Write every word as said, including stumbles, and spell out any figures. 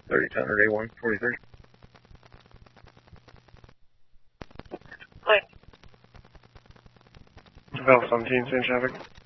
thirty-two hundred A one forty-three. Hi. Val seventeen, same traffic.